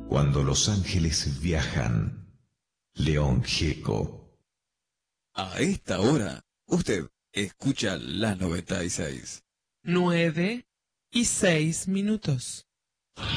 Cuando los ángeles viajan, León Gieco. A esta hora, usted escucha la 96. 9:06.